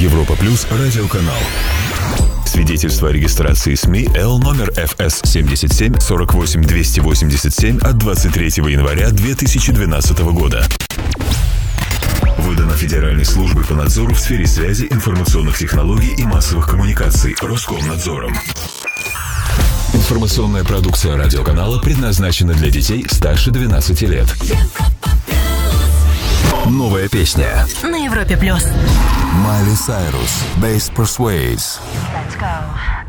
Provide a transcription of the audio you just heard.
Европа Плюс радиоканал. Свидетельство о регистрации СМИ Л номер ФС 77 48 287 от 23 января 2012 года. Выдано Федеральной службой по надзору в сфере связи, информационных технологий и массовых коммуникаций Роскомнадзором. Информационная продукция радиоканала предназначена для детей старше 12 лет. Новая песня на Европе Плюс. Майли Сайрус, Bass Persuades. Let's go.